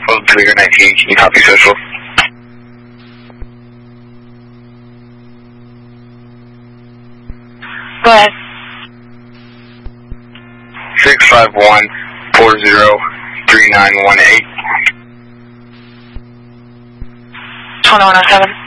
Hold Trigger 19, can you copy social? Go ahead. 651-40-3918. 2107.